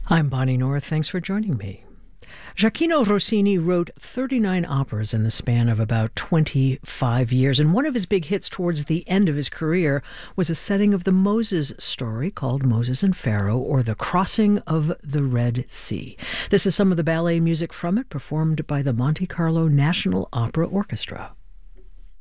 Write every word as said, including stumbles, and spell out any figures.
I'm Bonnie North. Thanks for joining me. Gioachino Rossini wrote thirty-nine operas in the span of about twenty-five years, and one of his big hits towards the end of his career was a setting of the Moses story called Moses and Pharaoh, or The Crossing of the Red Sea. This is some of the ballet music from it, performed by the Monte Carlo National Opera Orchestra.